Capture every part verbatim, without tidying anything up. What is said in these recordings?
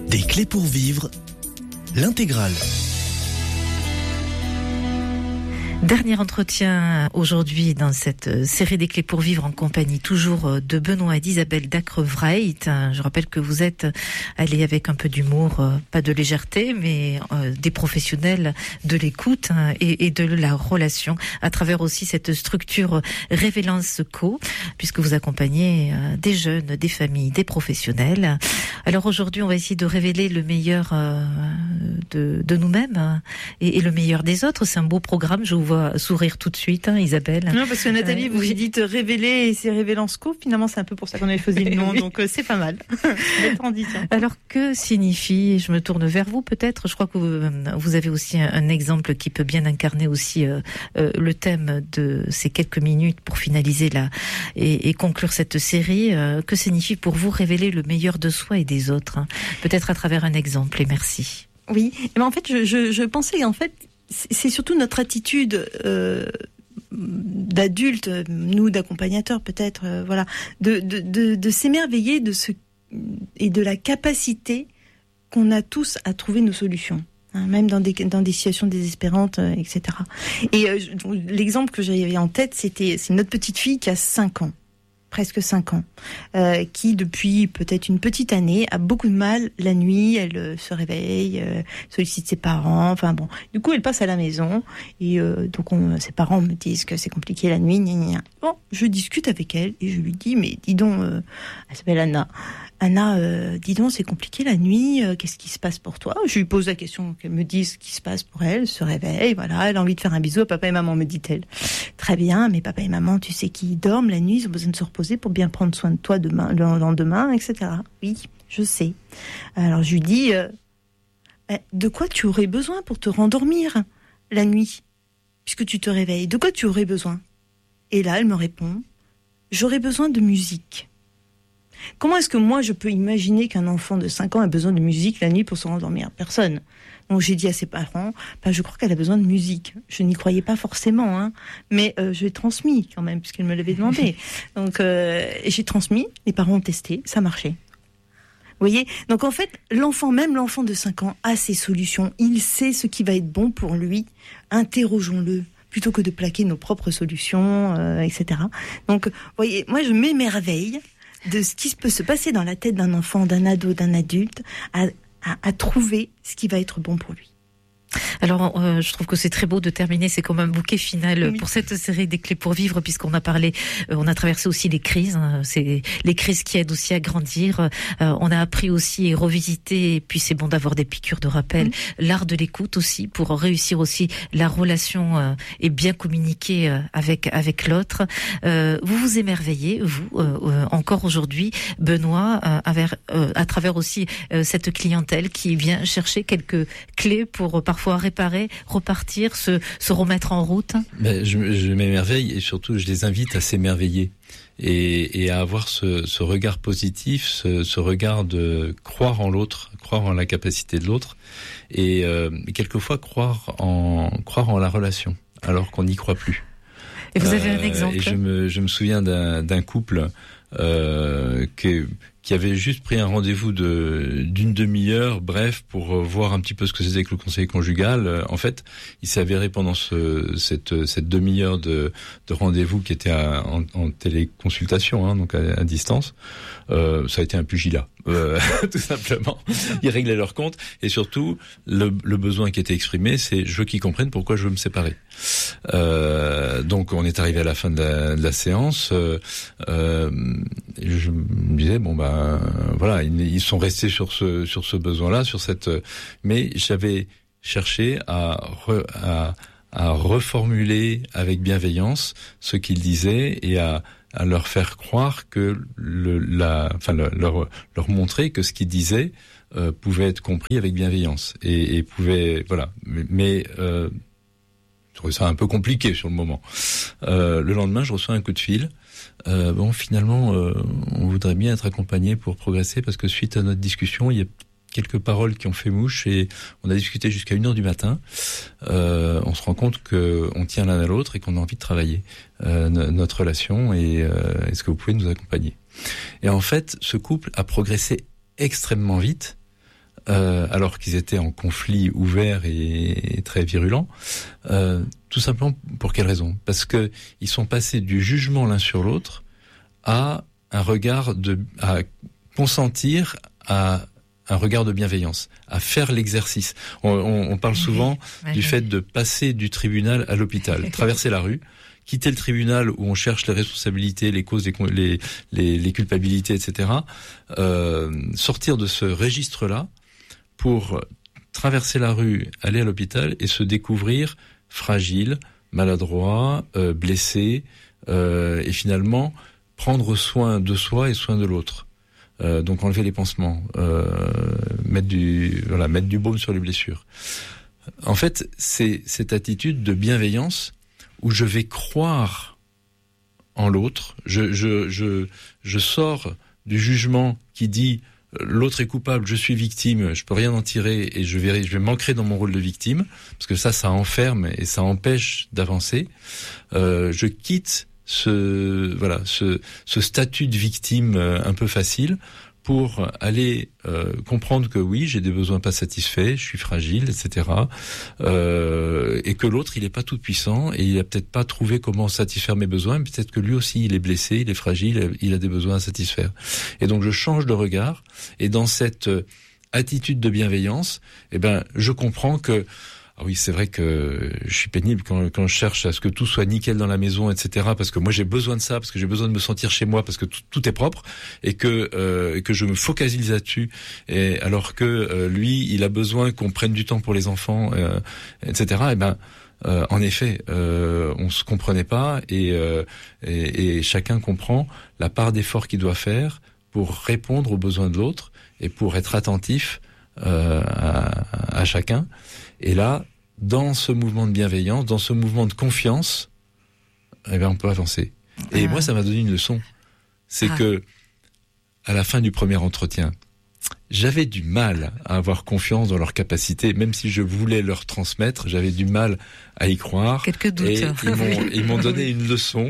Des clés pour vivre, l'intégrale. Dernier entretien aujourd'hui dans cette série des clés pour vivre en compagnie toujours de Benoît et d'Isabelle Dacre-Wright. Je rappelle que vous êtes allés avec un peu d'humour, pas de légèreté, mais des professionnels de l'écoute et de la relation à travers aussi cette structure Révélance Co, puisque vous accompagnez des jeunes, des familles, des professionnels. Alors aujourd'hui, on va essayer de révéler le meilleur de, de nous-mêmes et, et le meilleur des autres. C'est un beau programme, je vous vois sourire tout de suite, hein, Isabelle. Non, parce que Nathalie, euh, vous oui. dites révéler et c'est Révélance Co. Finalement, c'est un peu pour ça qu'on avait choisi le nom, oui. donc euh, c'est pas mal. Alors, que signifie, je me tourne vers vous peut-être, je crois que vous, vous avez aussi un, un exemple qui peut bien incarner aussi euh, euh, le thème de ces quelques minutes pour finaliser la, et, et conclure cette série. Euh, que signifie pour vous révéler le meilleur de soi et des autres, hein, peut-être à travers un exemple, et merci. Oui, mais en fait, je, je, je pensais, en fait, c'est surtout notre attitude euh, d'adultes, nous d'accompagnateurs peut-être, euh, voilà, de, de, de, de s'émerveiller de ce et de la capacité qu'on a tous à trouver nos solutions, hein, même dans des dans des situations désespérantes, euh, et cetera. Et euh, l'exemple que j'avais en tête, c'était c'est notre petite fille qui a cinq ans. Presque cinq ans, euh, qui depuis peut-être une petite année a beaucoup de mal la nuit, elle euh, se réveille, euh, sollicite ses parents, enfin bon, du coup elle passe à la maison et euh, donc on, ses parents me disent que c'est compliqué la nuit, gna gna gna. Bon, je discute avec elle et je lui dis mais dis donc, euh, elle s'appelle Anna, Anna, euh, dis donc c'est compliqué la nuit, euh, qu'est-ce qui se passe pour toi ? Je lui pose la question, qu'elle me dise ce qui se passe pour elle, elle se réveille, voilà, elle a envie de faire un bisou à papa et maman, me dit-elle. Très bien, mais papa et maman, tu sais qu'ils dorment la nuit, ils ont besoin de se reposer pour bien prendre soin de toi demain, le lendemain, et cetera. Oui, je sais. Alors je lui dis, euh, de quoi tu aurais besoin pour te rendormir la nuit, puisque tu te réveilles ? De quoi tu aurais besoin ? Et là, elle me répond, j'aurais besoin de musique. Comment est-ce que moi je peux imaginer qu'un enfant de cinq ans a besoin de musique la nuit pour se rendormir ? Personne. Donc j'ai dit à ses parents, bah, je crois qu'elle a besoin de musique. Je n'y croyais pas forcément, hein, mais euh, je l'ai transmis quand même, puisqu'elle me l'avait demandé. Donc euh, j'ai transmis, les parents ont testé, ça marchait. Vous voyez ? Donc en fait, l'enfant, même l'enfant de cinq ans, a ses solutions. Il sait ce qui va être bon pour lui. Interrogeons-le, plutôt que de plaquer nos propres solutions, euh, et cetera. Donc, vous voyez, moi je m'émerveille de ce qui peut se passer dans la tête d'un enfant, d'un ado, d'un adulte, à, à, à trouver ce qui va être bon pour lui. Alors, euh, je trouve que c'est très beau de terminer, c'est comme un bouquet final oui. pour cette série des clés pour vivre, puisqu'on a parlé, euh, on a traversé aussi les crises, hein, c'est les crises qui aident aussi à grandir. Euh, on a appris aussi et revisité, et puis c'est bon d'avoir des piqûres de rappel, mmh. l'art de l'écoute aussi pour réussir aussi la relation euh, et bien communiquer euh, avec avec l'autre. Euh, vous vous émerveillez, vous euh, euh, encore aujourd'hui, Benoît, euh, avec, euh, à travers aussi euh, cette clientèle qui vient chercher quelques clés pour parfois réparer, repartir, se, se remettre en route. Ben, je, je m'émerveille et surtout je les invite à s'émerveiller et, et à avoir ce, ce regard positif, ce, ce regard de croire en l'autre, croire en la capacité de l'autre et euh, quelquefois croire en, croire en la relation alors qu'on n'y croit plus. Et vous avez euh, un exemple ? Et je me, je me souviens d'un, d'un couple euh, que qui avait juste pris un rendez-vous de d'une demi-heure, bref, pour voir un petit peu ce que c'était que le conseil conjugal. En fait, il s'est avéré pendant ce, cette, cette demi-heure de, de rendez-vous qui était à, en, en téléconsultation, hein, donc à, à distance, euh, ça a été un pugilat, euh, tout simplement. Ils réglaient leur compte et surtout le, le besoin qui était exprimé, c'est je veux qu'ils comprennent pourquoi je veux me séparer. Euh, donc on est arrivé à la fin de la, de la séance. Euh, euh, je me disais bon bah Euh, voilà, ils, ils sont restés sur ce sur ce besoin-là, sur cette. Mais j'avais cherché à re, à, à reformuler avec bienveillance ce qu'ils disaient et à, à leur faire croire que le la, enfin le, leur leur montrer que ce qu'ils disaient euh, pouvait être compris avec bienveillance et, et pouvait voilà. Mais, mais euh, je trouvais ça un peu compliqué sur le moment. Euh, le lendemain, je reçois un coup de fil. Euh, bon, finalement, euh, on voudrait bien être accompagné pour progresser parce que suite à notre discussion, il y a quelques paroles qui ont fait mouche et on a discuté jusqu'à une heure du matin. Euh, on se rend compte que on tient l'un à l'autre et qu'on a envie de travailler euh, n- notre relation et euh, est-ce que vous pouvez nous accompagner ? Et en fait, ce couple a progressé extrêmement vite. euh, alors qu'ils étaient en conflit ouvert et, et très virulent. Euh, tout simplement pour quelle raison ? Parce que ils sont passés du jugement l'un sur l'autre à un regard de, à consentir à un regard de bienveillance, à faire l'exercice. On, on, on parle souvent oui, du oui. fait de passer du tribunal à l'hôpital, traverser la rue, quitter le tribunal où on cherche les responsabilités, les causes, les, les, les culpabilités, et cetera. Euh, sortir de ce registre-là pour traverser la rue, aller à l'hôpital et se découvrir fragile, maladroit, euh, blessé, euh, et finalement prendre soin de soi et soin de l'autre. Euh, donc enlever les pansements, euh, mettre du voilà, mettre du baume sur les blessures. En fait, c'est cette attitude de bienveillance où je vais croire en l'autre. Je je je je sors du jugement qui dit l'autre est coupable, je suis victime, je peux rien en tirer et je vais je vais m'ancrer dans mon rôle de victime parce que ça ça enferme et ça empêche d'avancer. Euh, je quitte ce voilà ce ce statut de victime euh, un peu facile pour aller euh, comprendre que oui, j'ai des besoins pas satisfaits, je suis fragile, et cetera. Euh, et que l'autre, il est pas tout puissant et il a peut-être pas trouvé comment satisfaire mes besoins. Mais peut-être que lui aussi, il est blessé, il est fragile, il a des besoins à satisfaire. Et donc, je change de regard. Et dans cette attitude de bienveillance, eh ben, je comprends que ah oui, c'est vrai que je suis pénible quand, quand je cherche à ce que tout soit nickel dans la maison, et cetera. Parce que moi j'ai besoin de ça, parce que j'ai besoin de me sentir chez moi, parce que tout, tout est propre et que euh, et que je me focalise là-dessus. Et alors que euh, lui, il a besoin qu'on prenne du temps pour les enfants, euh, et cetera. Et ben, euh, en effet, euh, on se comprenait pas et, euh, et et chacun comprend la part d'effort qu'il doit faire pour répondre aux besoins de l'autre et pour être attentif euh, à, à chacun. Et là, dans ce mouvement de bienveillance, dans ce mouvement de confiance, eh bien, on peut avancer. Et ah. moi, ça m'a donné une leçon. C'est ah. que, à la fin du premier entretien, j'avais du mal à avoir confiance dans leurs capacités, même si je voulais leur transmettre, j'avais du mal à y croire. Quelques doutes. Et ils m'ont, ils m'ont donné une leçon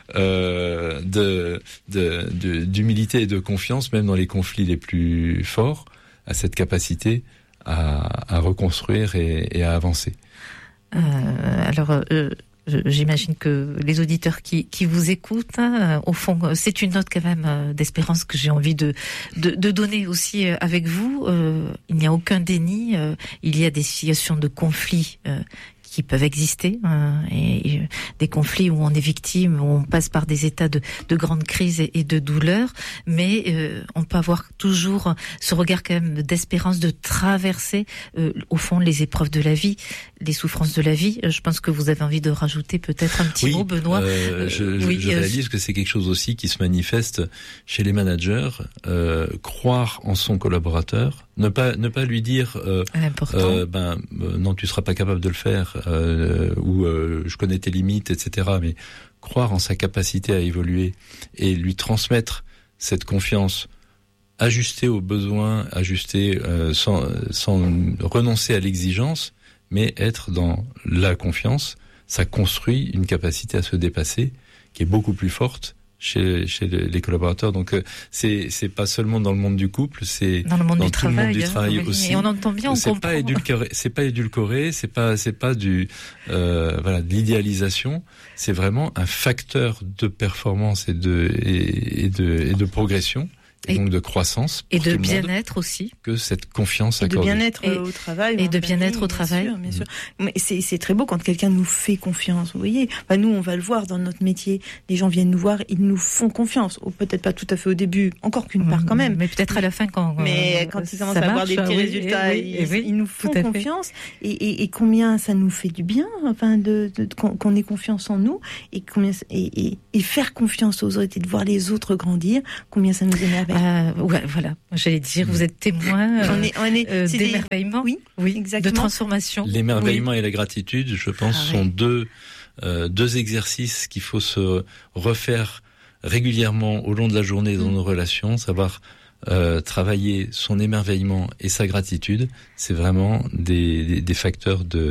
euh, de, de, de, d'humilité et de confiance, même dans les conflits les plus forts, à cette capacité À, à reconstruire et, et à avancer. Euh, alors, euh, j'imagine que les auditeurs qui, qui vous écoutent, hein, au fond, c'est une note quand même d'espérance que j'ai envie de, de, de donner aussi avec vous. Euh, il n'y a aucun déni. Euh, il y a des situations de conflit euh, qui peuvent exister, euh, et, et des conflits où on est victime, où on passe par des états de, de grande crise et, et de douleur, mais euh, on peut avoir toujours ce regard quand même d'espérance de traverser euh, au fond les épreuves de la vie, les souffrances de la vie. Je pense que vous avez envie de rajouter peut-être un petit oui, mot, Benoît. Euh, je, euh, oui, je réalise euh, que c'est quelque chose aussi qui se manifeste chez les managers, euh, croire en son collaborateur, ne pas ne pas lui dire euh, euh, ben euh, non, tu seras pas capable de le faire, euh, ou euh, je connais tes limites, et cetera. Mais croire en sa capacité à évoluer et lui transmettre cette confiance, ajustée aux besoins, ajustée euh, sans sans renoncer à l'exigence, mais être dans la confiance, ça construit une capacité à se dépasser qui est beaucoup plus forte chez chez les collaborateurs. Donc euh, c'est c'est pas seulement dans le monde du couple, c'est dans le monde dans du tout travail, le monde du travail oui, aussi. Et on entend bien, on c'est comprend. Pas édulcoré, c'est pas édulcoré, c'est pas c'est pas du euh, voilà de l'idéalisation. C'est vraiment un facteur de performance et de et, et de et de progression. Et, et donc de croissance et de bien-être aussi, que cette confiance et accordée. de bien-être et, au travail et de bien-être au travail. Bien sûr, bien sûr. Mais c'est c'est très beau quand quelqu'un nous fait confiance. Vous voyez, enfin, nous on va le voir dans notre métier. Les gens viennent nous voir, ils nous font confiance. Ou peut-être pas tout à fait au début, encore qu'une part quand même. Mais peut-être à la fin quand. Mais quand ils commencent à avoir des petits oui, résultats, oui, ils, oui, ils nous font confiance. Et, et, et combien ça nous fait du bien, enfin de, de, de qu'on ait confiance en nous et combien et, et, et faire confiance aux autres et de voir les autres grandir. Combien ça nous émerveille. Euh, ouais, voilà, j'allais dire, vous êtes témoin euh, on est, on est, euh, d'émerveillement, oui, oui, exactement. de transformation. L'émerveillement oui. et la gratitude, je pense, ah, sont oui. deux euh, deux exercices qu'il faut se refaire régulièrement au long de la journée dans mmh. nos relations, savoir euh, travailler son émerveillement et sa gratitude. C'est vraiment des, des, des facteurs de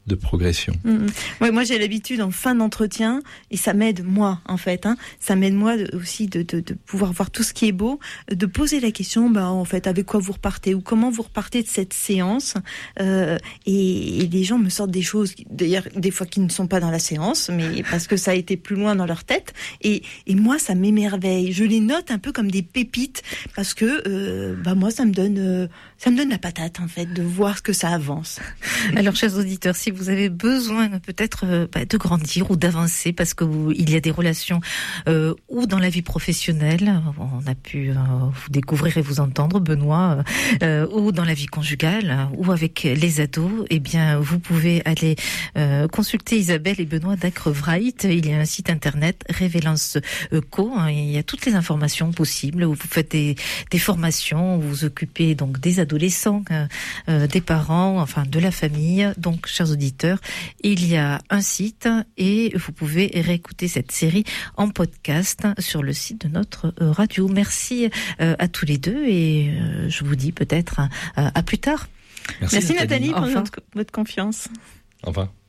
de progression. Mmh. Ouais, moi j'ai l'habitude en fin d'entretien, et ça m'aide moi en fait, hein, ça m'aide moi aussi de, de, de pouvoir voir tout ce qui est beau, de poser la question, bah en fait avec quoi vous repartez ou comment vous repartez de cette séance, euh, et, et les gens me sortent des choses, d'ailleurs des fois qui ne sont pas dans la séance, mais parce que ça a été plus loin dans leur tête, et, et moi ça m'émerveille, je les note un peu comme des pépites parce que euh, bah moi ça me donne euh, ça me donne la patate en fait de voir ce que ça avance. Alors chers auditeurs, si vous avez besoin peut-être euh, bah, de grandir ou d'avancer parce que vous, il y a des relations euh, ou dans la vie professionnelle, on a pu euh, vous découvrir et vous entendre Benoît, euh, ou dans la vie conjugale ou avec les ados, eh bien vous pouvez aller euh, consulter Isabelle et Benoît d'Acrevright. Il y a un site internet Révélance Co, hein, il y a toutes les informations possibles où vous faites des, des formations, où vous vous occupez donc des adolescents, euh, des parents, enfin de la famille. Donc chers auditeurs, il y a un site et vous pouvez réécouter cette série en podcast sur le site de notre radio. Merci à tous les deux et je vous dis peut-être à plus tard. Merci, Merci Nathalie, Nathalie pour notre, votre confiance. Au revoir.